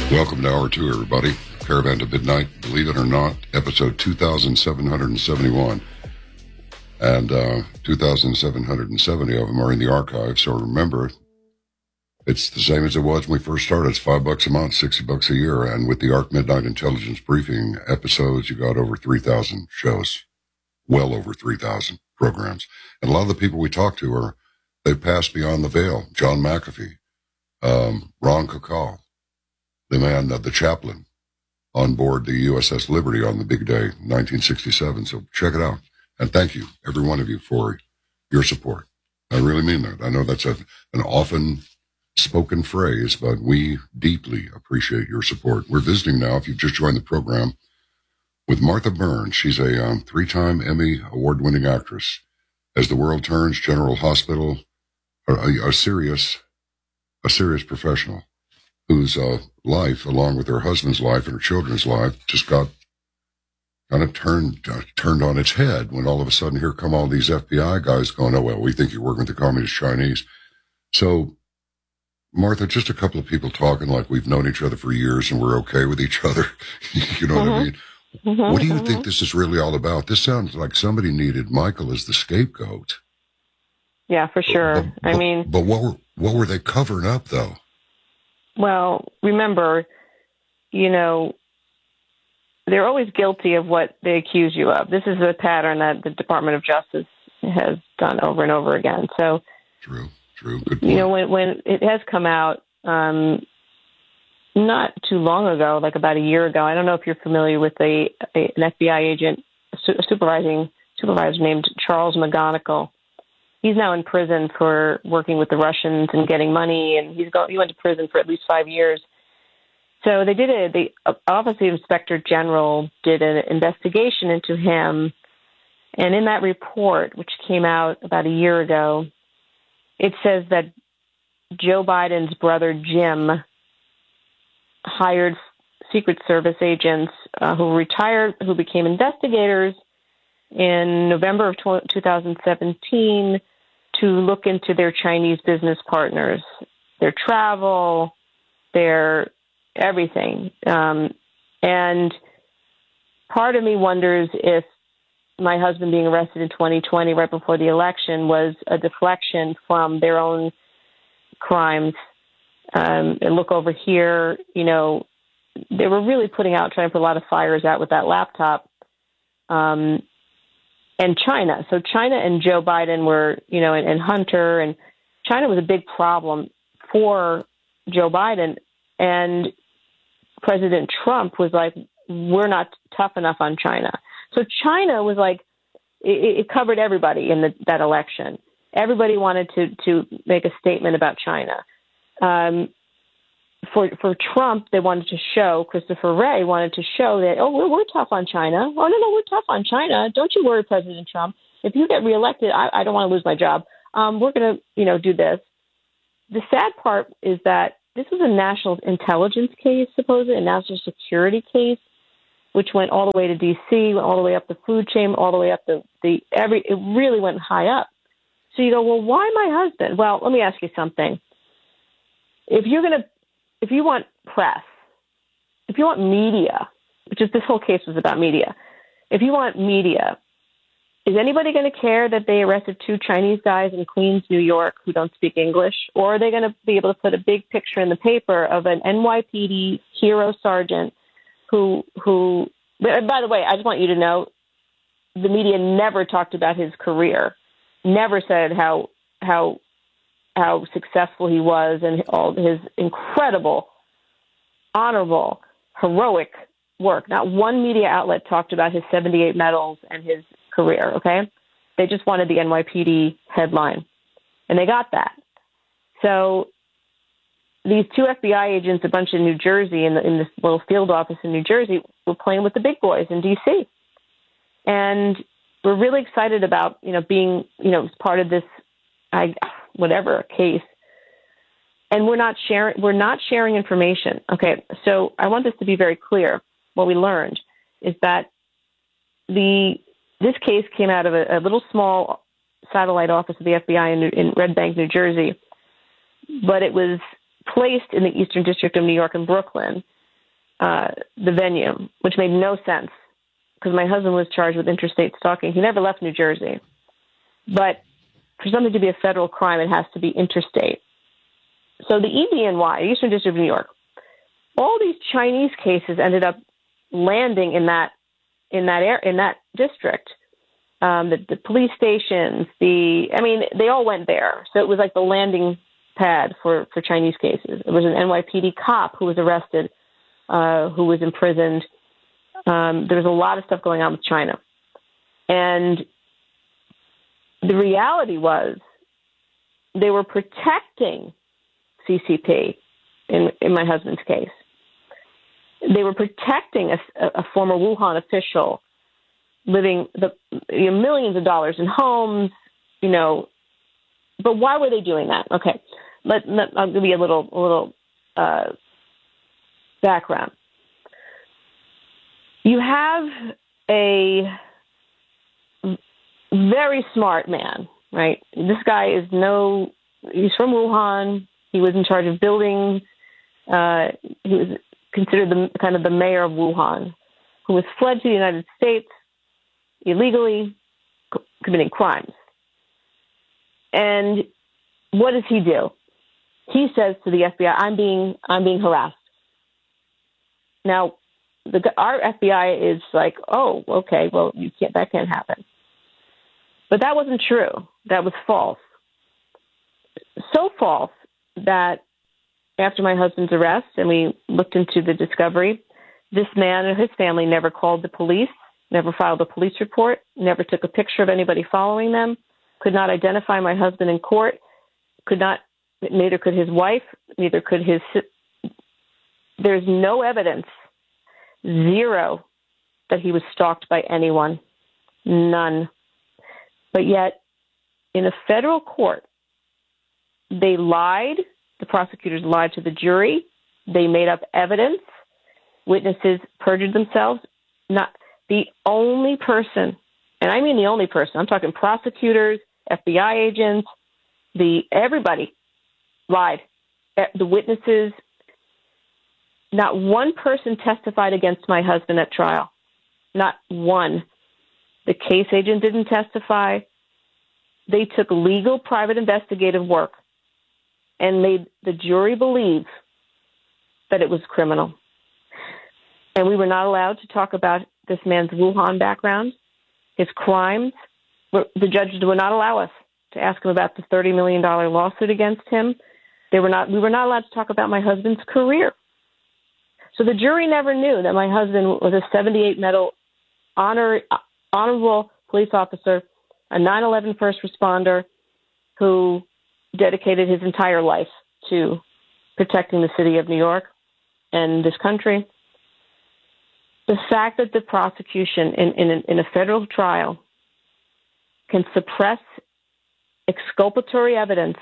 Welcome to Hour 2, everybody. Caravan to Midnight, believe it or not, episode 2,771. And 2,770 of them are in the archive, so remember, it's the same as it was when we first started. It's $5 a month, $60 a year, and with the ARC Midnight Intelligence Briefing episodes, you got over 3,000 shows, well over 3,000 programs. And a lot of the people we talk to they've passed beyond the veil. John McAfee, Ron Kakal, the man, the chaplain on board the USS Liberty on the big day, 1967. So check it out. And thank you, every one of you, for your support. I really mean that. I know that's an often spoken phrase, but we deeply appreciate your support. We're visiting now, if you've just joined the program, with Martha Burns. She's a 3-time Emmy award-winning actress. As the World Turns, General Hospital, a serious professional whose life, along with her husband's life and her children's life, just got kind of turned on its head when all of a sudden here come all these FBI guys going, oh, well, we think you're working with the Communist Chinese. So, Martha, just a couple of people talking like we've known each other for years and we're okay with each other. You know what I mean? What do you think this is really all about? This sounds like somebody needed Michael as the scapegoat. Yeah, for sure. But what were they covering up, though? Well, remember, they're always guilty of what they accuse you of. This is a pattern that the Department of Justice has done over and over again. So, true. Good point. When it has come out, not too long ago, like about a year ago, I don't know if you're familiar with an FBI agent, a supervisor named Charles McGonigal. He's now in prison for working with the Russians and getting money, and he went to prison for at least 5 years. So the Office of the Inspector General did an investigation into him, and in that report, which came out about a year ago, it says that Joe Biden's brother Jim hired Secret Service agents who became investigators in November of 2017 to look into their Chinese business partners, their travel, their everything. And part of me wonders if my husband being arrested in 2020 right before the election was a deflection from their own crimes. And look over here, they were really trying to put a lot of fires out with that laptop. And China. So China and Joe Biden were, and Hunter, and China was a big problem for Joe Biden. And President Trump was like, we're not tough enough on China. So China was like, it covered everybody in that election. Everybody wanted to make a statement about China. For Trump, they wanted to show, Christopher Wray wanted to show that, we're tough on China. Oh, no, we're tough on China. Don't you worry, President Trump. If you get reelected, I don't want to lose my job. We're going to, do this. The sad part is that this was a national intelligence case, supposedly, a national security case, which went all the way to D.C., went all the way up the food chain, all the way up it really went high up. So you go, well, why my husband? Well, let me ask you something. If you want press, if you want media, which is this whole case was about media, if you want media, is anybody going to care that they arrested 2 Chinese guys in Queens, New York, who don't speak English? Or are they going to be able to put a big picture in the paper of an NYPD hero sergeant who, by the way, I just want you to know, the media never talked about his career, never said how successful he was and all his incredible, honorable, heroic work. Not one media outlet talked about his 78 medals and his career, okay? They just wanted the NYPD headline, and they got that. So these 2 FBI agents, a bunch in New Jersey, in this little field office in New Jersey, were playing with the big boys in D.C. And we're really excited about, being, as part of this, case. And we're not sharing information. Okay, so I want this to be very clear. What we learned is that this case came out of a little small satellite office of the FBI in Red Bank, New Jersey, but it was placed in the Eastern District of New York and Brooklyn. the venue, which made no sense because my husband was charged with interstate stalking. He never left New Jersey. But for something to be a federal crime, it has to be interstate. So the EDNY, Eastern District of New York, all these Chinese cases ended up landing in that district. The police stations, they all went there. So it was like the landing pad for Chinese cases. It was an NYPD cop who was arrested, who was imprisoned. There was a lot of stuff going on with China. And the reality was they were protecting CCP in my husband's case. They were protecting a former Wuhan official living millions of dollars in homes, But why were they doing that? Okay, I'll give you a little background. You have a very smart man, right? This guy he's from Wuhan. He was in charge of buildings. He was considered the mayor of Wuhan, who was fled to the United States illegally, committing crimes. And what does he do? He says to the FBI, "I'm being harassed." Now, our FBI is like, "Oh, okay, well, that can't happen." But that wasn't true. That was false. So false that after my husband's arrest, and we looked into the discovery, this man and his family never called the police, never filed a police report, never took a picture of anybody following them, could not identify my husband in court, neither could his wife, neither could there's no evidence, zero, that he was stalked by anyone. None. But yet, in a federal court, they lied. The prosecutors lied to the jury. They made up evidence. Witnesses perjured themselves. Not the only person, and I mean the only person, I'm talking prosecutors, FBI agents, everybody lied. The witnesses, not one person testified against my husband at trial. Not one. The case agent didn't testify. They took legal private investigative work and made the jury believe that it was criminal. And we were not allowed to talk about this man's Wuhan background, his crimes. The judges would not allow us to ask him about the $30 million lawsuit against him. We were not allowed to talk about my husband's career. So the jury never knew that my husband was a 78 medal honorable police officer, a 9/11 first responder who dedicated his entire life to protecting the city of New York and this country. The fact that the prosecution in a federal trial can suppress exculpatory evidence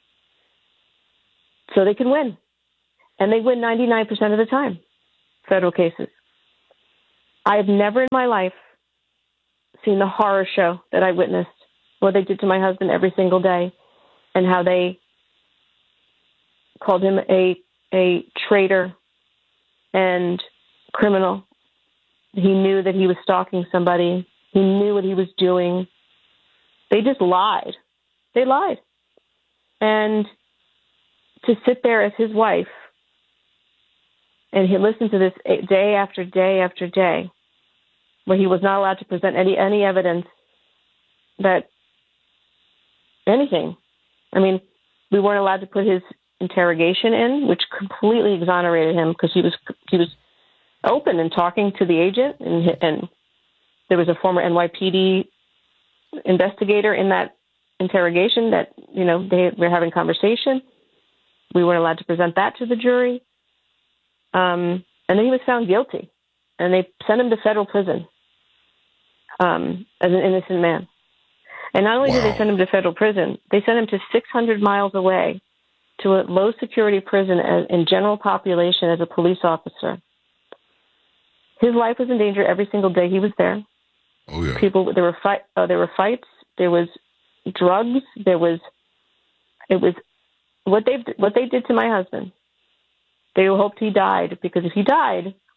so they can win. And they win 99% of the time, federal cases. I have never in my life seen the horror show that I witnessed, what they did to my husband every single day, and how they called him a traitor and criminal. He knew that he was stalking somebody. He knew what he was doing. They just lied. They lied. And to sit there as his wife and he listened to this day after day after day, where he was not allowed to present any evidence that anything. I mean, we weren't allowed to put his interrogation in, which completely exonerated him because he was open and talking to the agent, and there was a former NYPD investigator in that interrogation that, they were having conversation. We weren't allowed to present that to the jury. And then he was found guilty, and they sent him to federal prison as an innocent man. And not only did they send him to federal prison, they sent him to 600 miles away to a low-security prison in general population as a police officer. His life was in danger every single day he was there. Oh, yeah. There were fights. There was drugs. It was what they did to my husband. They hoped he died, because if he died,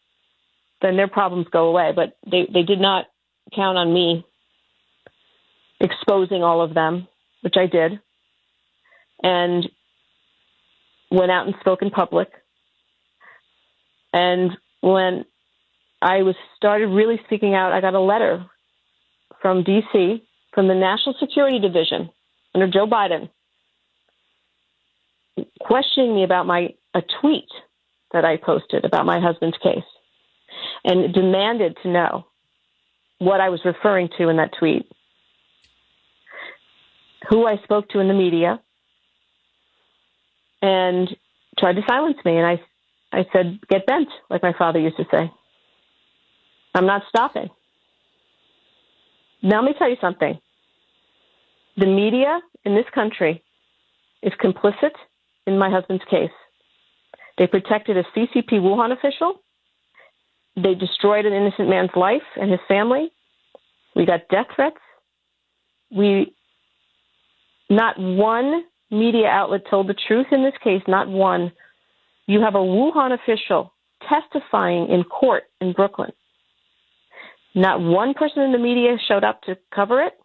then their problems go away. But they did not count on me exposing all of them, which I did, and went out and spoke in public. And when I started really speaking out, I got a letter from D.C., from the National Security Division under Joe Biden, questioning me about a tweet that I posted about my husband's case, and demanded to know what I was referring to in that tweet, who I spoke to in the media, and tried to silence me. And I said, get bent, like my father used to say. I'm not stopping. Now, let me tell you something. The media in this country is complicit in my husband's case. They protected a CCP Wuhan official. They destroyed an innocent man's life and his family. We got death threats. Not one media outlet told the truth in this case, not one. You have a Wuhan official testifying in court in Brooklyn. Not one person in the media showed up to cover it.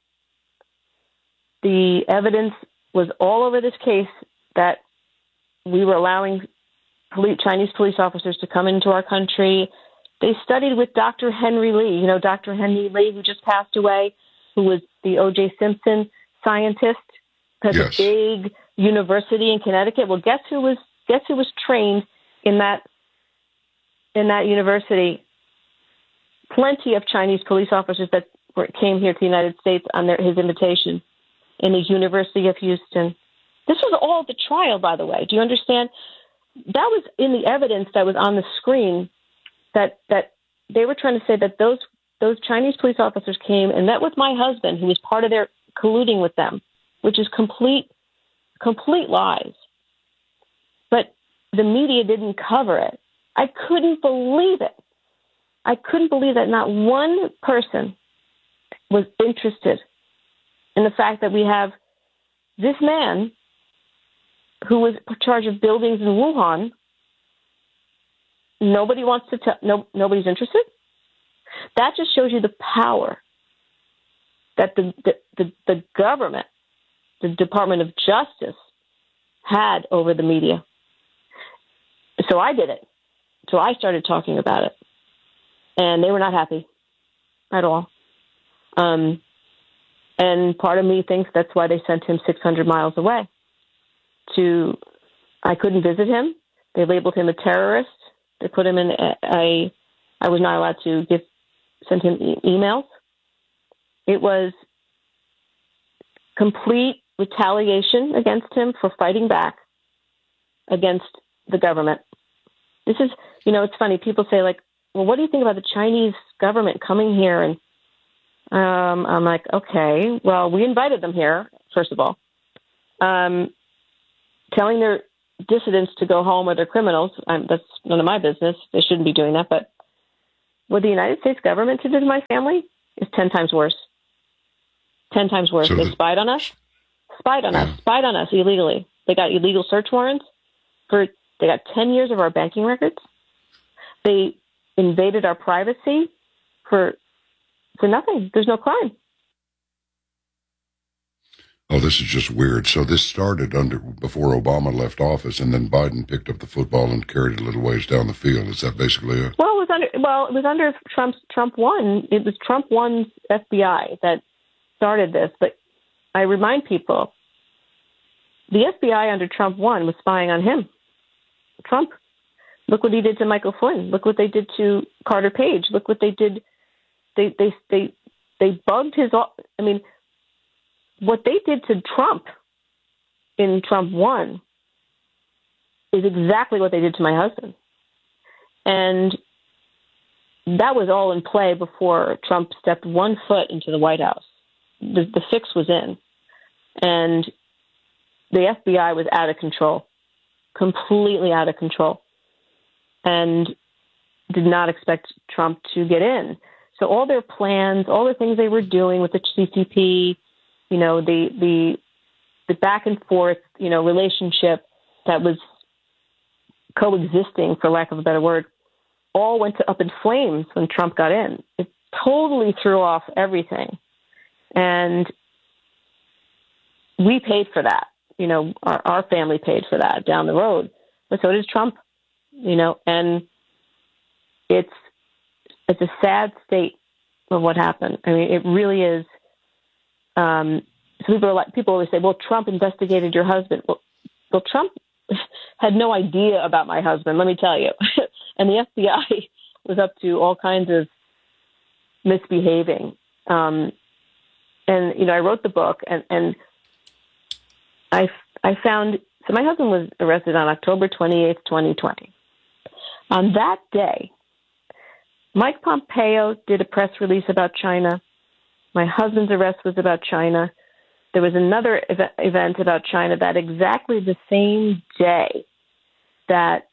The evidence was all over this case that we were allowing Chinese police officers to come into our country. They studied with Dr. Henry Lee, Dr. Henry Lee, who just passed away, who was the O.J. Simpson scientist, has a big university in Connecticut. Well, guess who was trained in that university? Plenty of Chinese police officers that came here to the United States on his invitation in the University of Houston. This was all the trial, by the way. Do you understand? That was in the evidence that was on the screen, that they were trying to say that those Chinese police officers came and met with my husband, who was part of their colluding with them, which is complete lies. But the media didn't cover it. I couldn't believe it. I couldn't believe that not one person was interested in the fact that we have this man who was in charge of buildings in Wuhan. Nobody wants to tell. Nobody's interested. That just shows you the power that the government, the Department of Justice, had over the media. So I did it. So I started talking about it, and they were not happy at all. And part of me thinks that's why they sent him 600 miles away. I couldn't visit him. They labeled him a terrorist. They put him in I was not allowed to send him emails. It was complete retaliation against him for fighting back against the government. This is, it's funny. People say, like, well, what do you think about the Chinese government coming here? And I'm like, okay, well, we invited them here, first of all. Telling their dissidents to go home or they're criminals, that's none of my business. They shouldn't be doing that. But what the United States government did to my family is 10 times worse. 10 times worse. So they spied on us illegally. They got illegal search warrants. They got 10 years of our banking records. They invaded our privacy for nothing. There's no crime. Oh, this is just weird. So this started before Obama left office, and then Biden picked up the football and carried it a little ways down the field. Is that basically it? Well, it was under Trump 1. It was Trump 1's FBI that started this. But I remind people, the FBI under Trump 1 was spying on him. Trump. Look what he did to Michael Flynn. Look what they did to Carter Page. Look what they did. They bugged his. I mean, what they did to Trump in Trump 1 is exactly what they did to my husband. And that was all in play before Trump stepped one foot into the White House. The fix was in. And the FBI was out of control, completely out of control, and did not expect Trump to get in. So all their plans, all the things they were doing with the CCP, the back and forth, relationship that was coexisting, for lack of a better word, all went up in flames when Trump got in. It totally threw off everything. And we paid for that. Our family paid for that down the road. But so does Trump, and it's a sad state of what happened. I mean, it really is. So people always say, well, Trump investigated your husband. Well, Trump had no idea about my husband, let me tell you. And the FBI was up to all kinds of misbehaving. And, I wrote the book and I found, so my husband was arrested on October 28th, 2020. On that day, Mike Pompeo did a press release about China. My husband's arrest was about China. There was another event about China that exactly the same day that,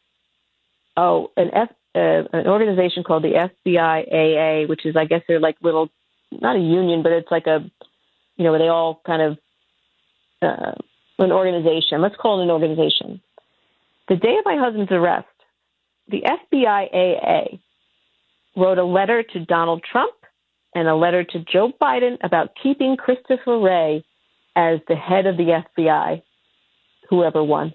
an organization called the FBIAA, which is, I guess they're like little, not a union, but it's like a, where they all kind of, an organization. Let's call it an organization. The day of my husband's arrest, the FBIAA wrote a letter to Donald Trump and a letter to Joe Biden about keeping Christopher Wray as the head of the FBI, whoever won.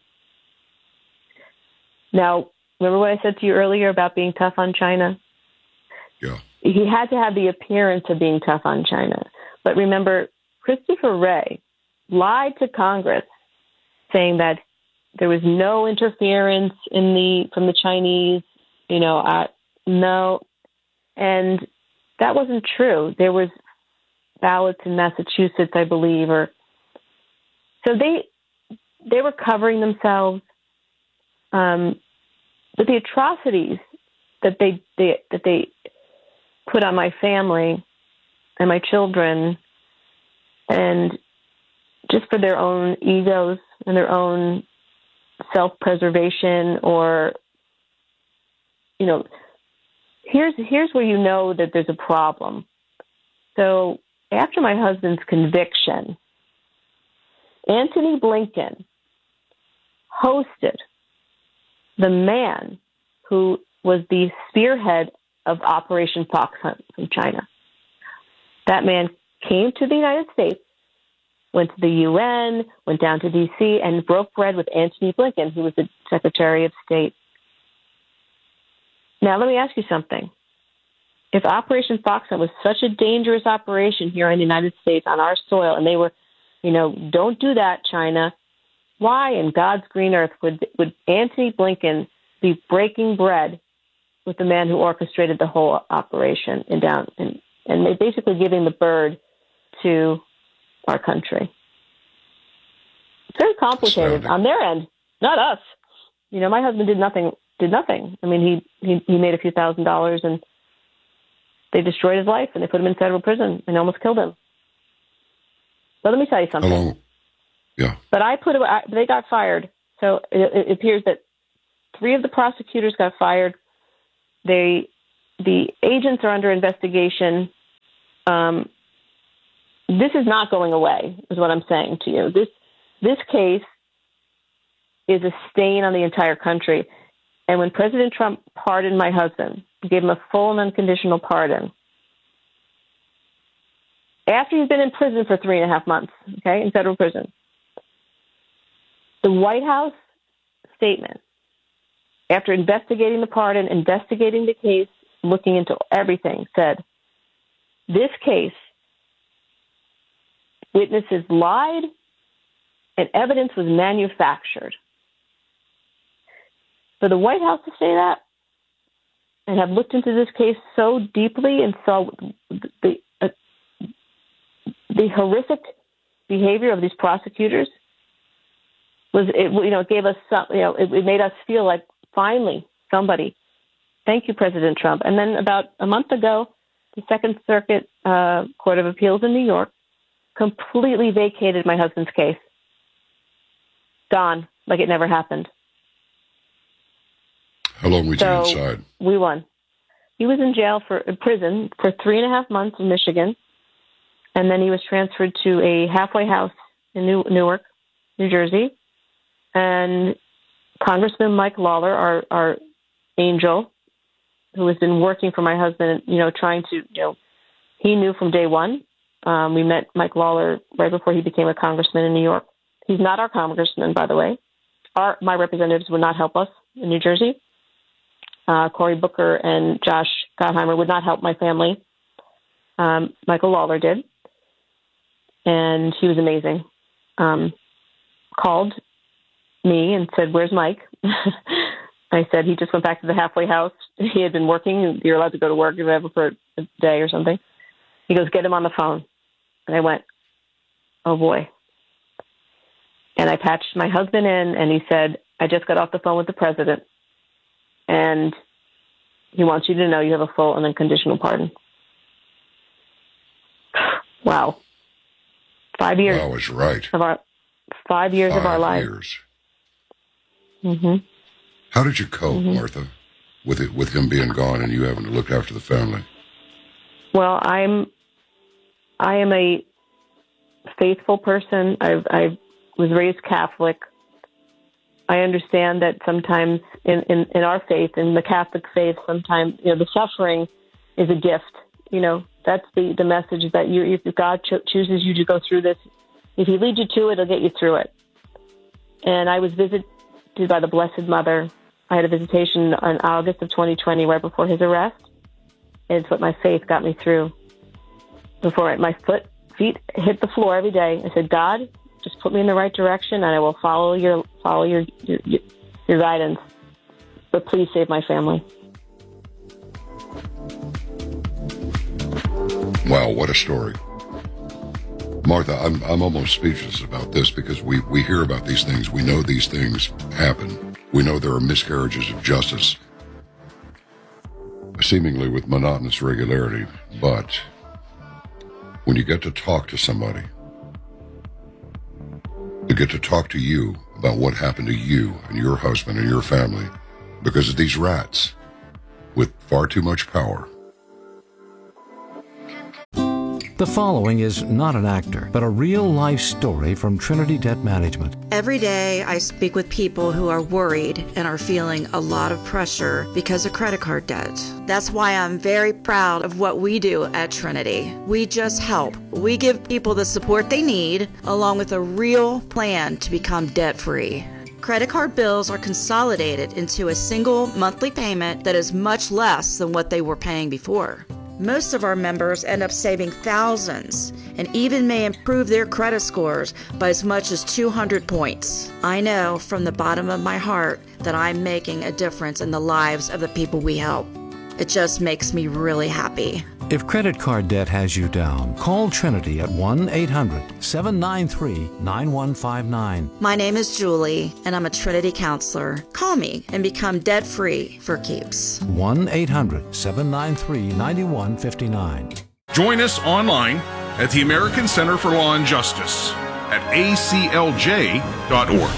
Now, remember what I said to you earlier about being tough on China? Yeah. He had to have the appearance of being tough on China. But remember, Christopher Wray lied to Congress saying that there was no interference from the Chinese, no. And that wasn't true. There was ballots in Massachusetts, I believe, so they were covering themselves. But the atrocities that they put on my family and my children, and just for their own egos and their own self-preservation, or here's where you know that there's a problem. So after my husband's conviction, Antony Blinken hosted the man who was the spearhead of Operation Fox Hunt from China. That man came to the United States, went to the UN, went down to D.C., and broke bread with Antony Blinken, who was the Secretary of State. Now, let me ask you something. If Operation Fox Hunt was such a dangerous operation here in the United States on our soil, and they were, don't do that, China, why in God's green earth would Antony Blinken be breaking bread with the man who orchestrated the whole operation and basically giving the bird to our country? It's very complicated on their end, not us. My husband did nothing. I mean, he made a few $1,000s, and they destroyed his life, and they put him in federal prison and almost killed him. But let me tell you something. Hello. Yeah. But they got fired. So it appears that 3 of the prosecutors got fired. The agents are under investigation. This is not going away, is what I'm saying to you. This case is a stain on the entire country. And when President Trump pardoned my husband, gave him a full and unconditional pardon, after he's been in prison for 3.5 months, in federal prison, the White House statement, after investigating the pardon, investigating the case, looking into everything, said, this case, witnesses lied and evidence was manufactured. For the White House to say that and have looked into this case so deeply and saw the horrific behavior of these prosecutors, it gave us some, it made us feel like finally somebody. Thank you, President Trump. And then about a month ago, the Second Circuit Court of Appeals in New York completely vacated my husband's case. Gone, like it never happened. How long was you inside? We won. He was in prison for 3.5 months in Michigan, and then he was transferred to a halfway house in Newark, New Jersey. And Congressman Mike Lawler, our angel, who has been working for my husband, trying to, he knew from day one. We met Mike Lawler right before he became a congressman in New York. He's not our congressman, by the way. My representatives would not help us in New Jersey. Cory Booker and Josh Gottheimer would not help my family. Michael Lawler did. And he was amazing. Called me and said, "Where's Mike?" I said, "He just went back to the halfway house. He had been working. You're allowed to go to work or whatever for a day or something." He goes, "Get him on the phone." And I went, "Oh boy." And I patched my husband in, and he said, "I just got off the phone with the president, and he wants you to know you have a full and unconditional pardon." Wow. 5 years. Wow is right. 5 years of our lives. 5 years. Mm-hmm. How did you cope, Martha, with him being gone and you having to look after the family? Well, I am a faithful person. I was raised Catholic. I understand that sometimes in our faith, in the Catholic faith, sometimes the suffering is a gift. That's the message, that if God chooses you to go through this, if He leads you to it, He'll get you through it. And I was visited by the Blessed Mother. I had a visitation in August of 2020, right before his arrest. It's what my faith got me through. Before my feet hit the floor every day, I said, "God, just put me in the right direction, and I will follow your guidance. But please save my family." Wow, what a story. Martha, I'm almost speechless about this because we hear about these things. We know these things happen. We know there are miscarriages of justice, seemingly with monotonous regularity. But when you get to talk to somebody, to get to talk to you about what happened to you and your husband and your family because of these rats with far too much power. The following is not an actor, but a real-life story from Trinity Debt Management. Every day I speak with people who are worried and are feeling a lot of pressure because of credit card debt. That's why I'm very proud of what we do at Trinity. We just help. We give people the support they need, along with a real plan to become debt-free. Credit card bills are consolidated into a single monthly payment that is much less than what they were paying before. Most of our members end up saving thousands and even may improve their credit scores by as much as 200 points. I know from the bottom of my heart that I'm making a difference in the lives of the people we help. It just makes me really happy. If credit card debt has you down, call Trinity at 1-800-793-9159. My name is Julie, and I'm a Trinity counselor. Call me and become debt-free for keeps. 1-800-793-9159. Join us online at the American Center for Law and Justice at aclj.org.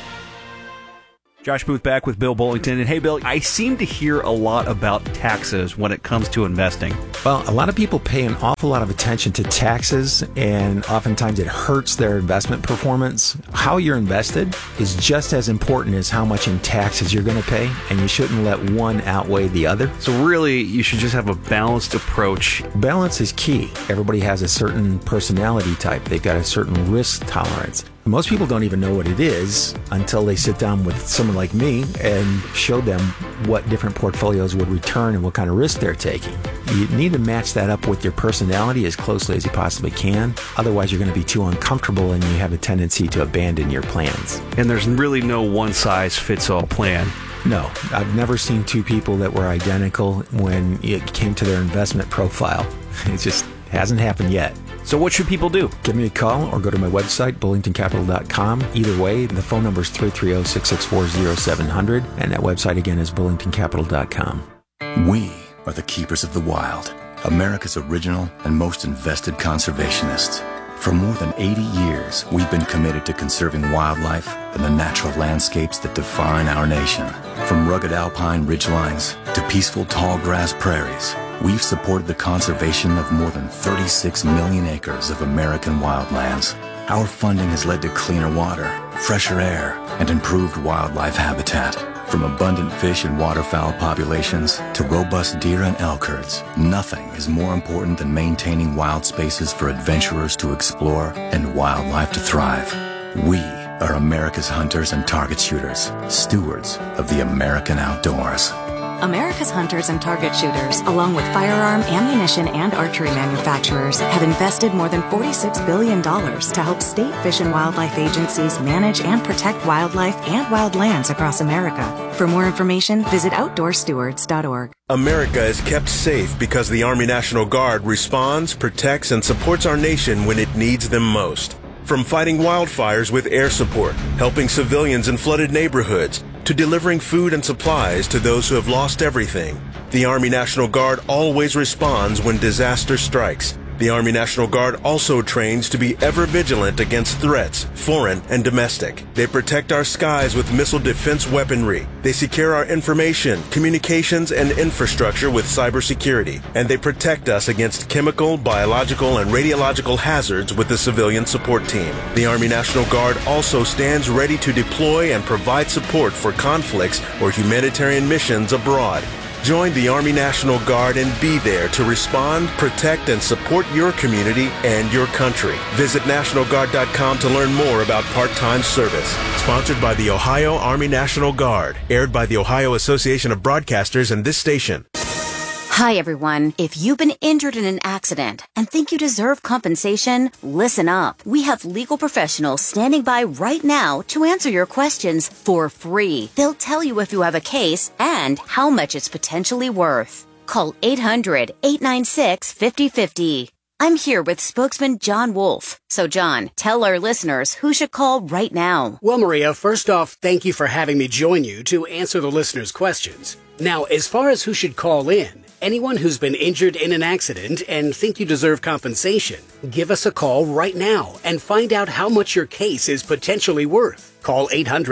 Josh Booth back with Bill Bullington. And hey, Bill, I seem to hear a lot about taxes when it comes to investing. Well, a lot of people pay an awful lot of attention to taxes, and oftentimes it hurts their investment performance. How you're invested is just as important as how much in taxes you're going to pay, and you shouldn't let one outweigh the other. So really, you should just have a balanced approach. Balance is key. Everybody has a certain personality type. They've got a certain risk tolerance. Most people don't even know what it is until they sit down with someone like me and show them what different portfolios would return and what kind of risk they're taking. You need to match that up with your personality as closely as you possibly can. Otherwise, you're going to be too uncomfortable and you have a tendency to abandon your plans. And there's really no one-size-fits-all plan. No, I've never seen two people that were identical when it came to their investment profile. It just hasn't happened yet. So what should people do? Give me a call or go to my website, bullingtoncapital.com. Either way, the phone number is 330-664-0700, and that website again is bullingtoncapital.com. We are the keepers of the wild, America's original and most invested conservationists. For more than 80 years, we've been committed to conserving wildlife and the natural landscapes that define our nation. From rugged alpine ridgelines to peaceful tall grass prairies, we've supported the conservation of more than 36 million acres of American wildlands. Our funding has led to cleaner water, fresher air, and improved wildlife habitat. From abundant fish and waterfowl populations to robust deer and elk herds, nothing is more important than maintaining wild spaces for adventurers to explore and wildlife to thrive. We are America's hunters and target shooters, stewards of the American outdoors. America's hunters and target shooters, along with firearm, ammunition, and archery manufacturers, have invested more than $46 billion to help state fish and wildlife agencies manage and protect wildlife and wildlands across America. For more information, visit OutdoorStewards.org. America is kept safe because the Army National Guard responds, protects, and supports our nation when it needs them most. From fighting wildfires with air support, helping civilians in flooded neighborhoods, to delivering food and supplies to those who have lost everything, the Army National Guard always responds when disaster strikes. The Army National Guard also trains to be ever vigilant against threats, foreign and domestic. They protect our skies with missile defense weaponry. They secure our information, communications, and infrastructure with cybersecurity. And they protect us against chemical, biological, and radiological hazards with the civilian support team. The Army National Guard also stands ready to deploy and provide support for conflicts or humanitarian missions abroad. Join the Army National Guard and be there to respond, protect, and support your community and your country. Visit NationalGuard.com to learn more about part-time service. Sponsored by the Ohio Army National Guard. Aired by the Ohio Association of Broadcasters and this station. Hi, everyone. If you've been injured in an accident and think you deserve compensation, listen up. We have legal professionals standing by right now to answer your questions for free. They'll tell you if you have a case and how much it's potentially worth. Call 800-896-5050. I'm here with spokesman John Wolf. So, John, tell our listeners who should call right now. Well, Maria, first off, thank you for having me join you to answer the listeners' questions. Now, as far as who should call in, anyone who's been injured in an accident and think you deserve compensation, give us a call right now and find out how much your case is potentially worth. Call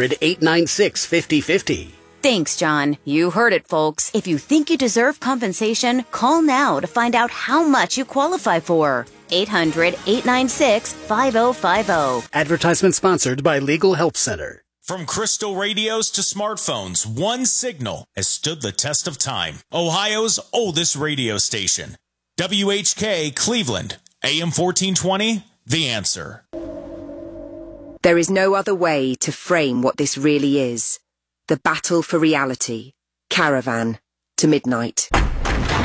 800-896-5050. Thanks, John. You heard it, folks. If you think you deserve compensation, call now to find out how much you qualify for. 800-896-5050. Advertisement sponsored by Legal Help Center. From crystal radios to smartphones, one signal has stood the test of time. Ohio's oldest radio station. WHK Cleveland, AM 1420, The Answer. There is no other way to frame what this really is. The battle for reality. Caravan to midnight.